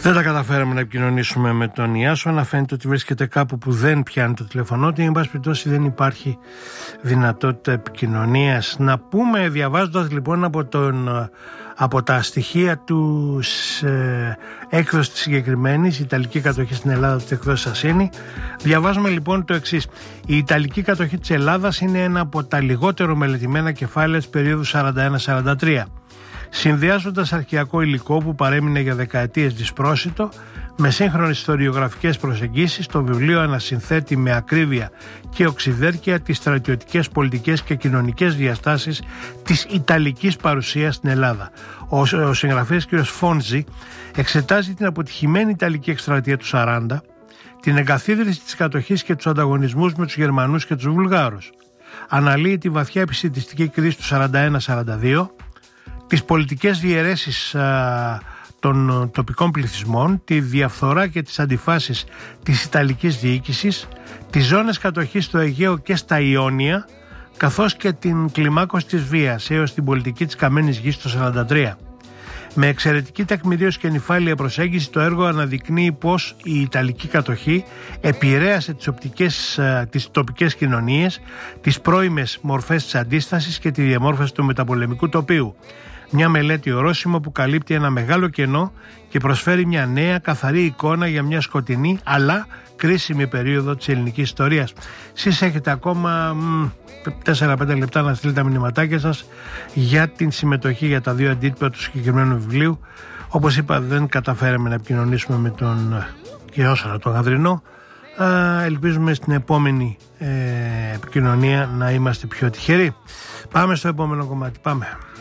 Δεν τα καταφέραμε να επικοινωνήσουμε με τον Ιάσονα. Φαίνεται ότι βρίσκεται κάπου που δεν πιάνει το τηλέφωνο του. Εν πάση περιπτώσει, δεν υπάρχει δυνατότητα επικοινωνίας. Να πούμε, διαβάζοντας λοιπόν από τα στοιχεία του έκδοση της συγκεκριμένης, η Ιταλική κατοχή στην Ελλάδα της εκδόσης Ασίνη, διαβάζουμε λοιπόν το εξής. Η Ιταλική κατοχή της Ελλάδας είναι ένα από τα λιγότερο μελετημένα κεφάλαια της περίοδου 41-43. Συνδυάζοντας αρχαιακό υλικό που παρέμεινε για δεκαετίες δυσπρόσιτο με σύγχρονες ιστοριογραφικές προσεγγίσεις, το βιβλίο ανασυνθέτει με ακρίβεια και οξυδέρκεια τις στρατιωτικές, πολιτικές και κοινωνικές διαστάσεις της Ιταλικής παρουσίας στην Ελλάδα. Ο συγγραφέας κ. Φόντζη εξετάζει την αποτυχημένη Ιταλική εκστρατεία του 40, την εγκαθίδρυση της κατοχής και τους ανταγωνισμούς με τους Γερμανούς και τους Βουλγάρους. Αναλύει τη βαθιά επισιτιστική κρίση του 41-42, τις πολιτικές διαιρέσεις των τοπικών πληθυσμών, τη διαφθορά και τις αντιφάσεις της Ιταλικής διοίκησης, τις ζώνες κατοχής στο Αιγαίο και στα Ιόνια, καθώς και την κλιμάκωση της βίας έως την πολιτική της καμένης γης το 1943. Με εξαιρετική τεκμηρίωση και νηφάλια προσέγγιση, το έργο αναδεικνύει πως η Ιταλική κατοχή επηρέασε τις τοπικές κοινωνίες, τις πρώιμες μορφές της αντίστασης και τη διαμόρφωση του μεταπολεμικού τοπίου. Μια μελέτη ορόσημο που καλύπτει ένα μεγάλο κενό και προσφέρει μια νέα καθαρή εικόνα για μια σκοτεινή αλλά κρίσιμη περίοδο της ελληνικής ιστορίας. Εσείς έχετε ακόμα 4-5 λεπτά να στείλετε τα μηνυματάκια σας για την συμμετοχή για τα 2 αντίτυπα του συγκεκριμένου βιβλίου. Όπως είπα, δεν καταφέραμε να επικοινωνήσουμε με τον Ιάσονα τον Ανδρινό. Ελπίζουμε στην επόμενη επικοινωνία να είμαστε πιο τυχεροί. Πάμε στο επόμενο κομμάτι. Πάμε.